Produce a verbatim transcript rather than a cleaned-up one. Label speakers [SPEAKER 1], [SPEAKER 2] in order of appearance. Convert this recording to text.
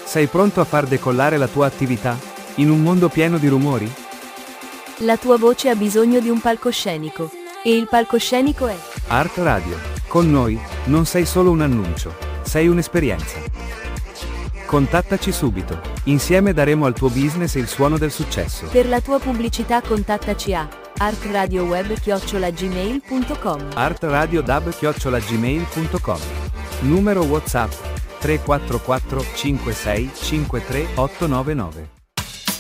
[SPEAKER 1] Sei pronto a far decollare la tua attività? In un mondo pieno di rumori?
[SPEAKER 2] La tua voce ha bisogno di un palcoscenico. E il palcoscenico è
[SPEAKER 1] Art Radio. Con noi, non sei solo un annuncio, sei un'esperienza. Contattaci subito. Insieme daremo al tuo business il suono del successo.
[SPEAKER 2] Per la tua pubblicità contattaci a artradioweb chiocciola gmail punto com.
[SPEAKER 1] artradiodab chiocciola gmail punto com. Numero WhatsApp tre quattro quattro cinque sei cinque tre otto nove nove.